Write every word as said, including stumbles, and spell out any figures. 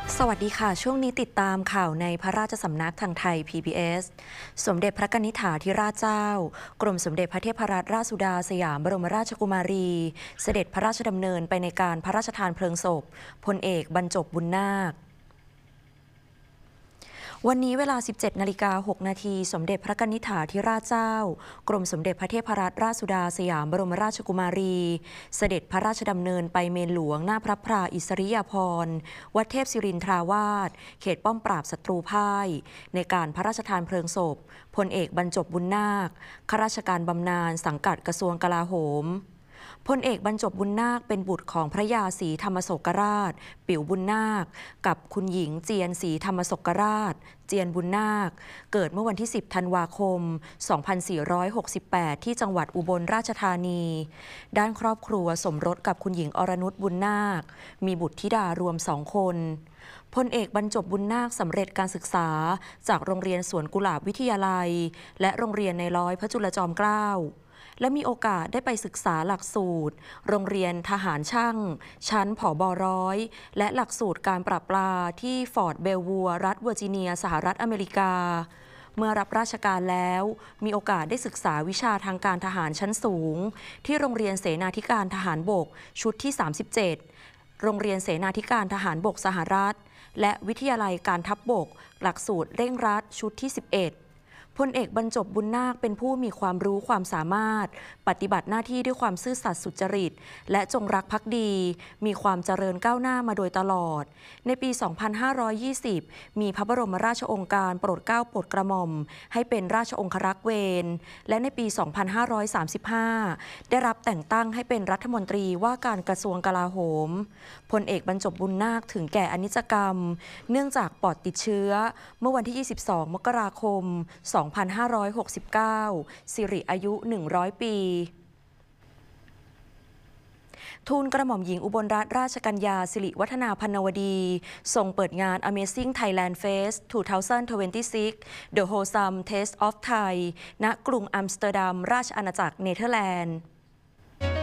สวัสดีค่ะช่วงนี้ติดตามข่าวในพระราชสำนักทางไทย พี บี เอส สมเด็จพระกนิษฐาธิราชเจ้ากรมสมเด็จพระเทพรัตนราชสุดาสยามบรมราชกุมารี เสด็จพระราชดำเนินไปในการพระราชทานเพลิงศพพลเอกบรรจบบุญนาควันนี้เวลา สิบเจ็ดนาฬิกาหกนาทีสมเด็จพระกนิษฐาธิราชเจ้ากรมสมเด็จพระเทพรัตนราชสุดาสยามบรมราชกุมารีเสด็จพระราชดำเนินไปเมนหลวงหน้าพระพราอิสริยาภรณ์วัดเทพศิรินทราวาสเขตป้อมปราบศัตรูพ่ายในการพระราชทานเพลิงศพพลเอกบรรจบบุญนาคข้าราชการบำนาญสังกัดกระทรวงกลาโหมพลเอกบรรจบบุญนาคเป็นบุตรของพระยาศรีธรรมโศกราชปิ๋วบุญนาคกับคุณหญิงเจียนศรีธรรมโศกราชเจียนบุญนาคเกิดเมื่อวันที่สิบธันวาคมสองพันสี่ร้อยหกสิบแปดที่จังหวัดอุบลราชธานีด้านครอบครัวสมรสกับคุณหญิงอรนุชบุญนาคมีบุตรธิดารวมสองคนพลเอกบรรจบบุญนาคสำเร็จการศึกษาจากโรงเรียนสวนกุหลาบวิทยาลัยและโรงเรียนในร้อยพระจุลจอมเกล้าและมีโอกาสได้ไปศึกษาหลักสูตรโรงเรียนทหารช่างชั้นผบ.ร้อยและหลักสูตรการปราบปลาที่ฟอร์ตเบลวัวรัฐเวอร์จิเนียสหรัฐอเมริกาเมื่อรับราชการแล้วมีโอกาสได้ศึกษาวิชาทางการทหารชั้นสูงที่โรงเรียนเสนาธิการทหารบกชุดที่สามสิบเจ็ดโรงเรียนเสนาธิการทหารบกสหรัฐและวิทยาลัยการทัพบกหลักสูตรเร่งรัดชุดที่สิบเอ็ดพลเอกบรรจบบุญนาคเป็นผู้มีความรู้ความสามารถปฏิบัติหน้าที่ด้วยความซื่อสัตย์สุจริตและจงรักภักดีมีความเจริญก้าวหน้ามาโดยตลอดในปี สองพันห้าร้อยยี่สิบ มีพระบรมราชโองการโปรดเกล้าโปรดกระหม่อมให้เป็นราชองครักษ์เวรและในปี สองพันห้าร้อยสามสิบห้า ได้รับแต่งตั้งให้เป็นรัฐมนตรีว่าการกระทรวงกลาโหมพลเอกบรรจบบุญนาคถึงแก่อนิจกรรมเนื่องจากปอดติดเชื้อเมื่อวันที่ ยี่สิบสอง มกราคม สองพันห้าร้อยหกสิบเก้า สิริอายุ หนึ่งร้อย ปีทูลกระหม่อมหญิงอุบลรัตนราชกัญญาสิริวัฒนาพรรณวดีทรงเปิดงาน Amazing Thailand Fest สองพันยี่สิบหก The Wholesome Taste of Thai ณ กรุงอัมสเตอร์ดัมราชอาณาจักรเนเธอร์แลนด์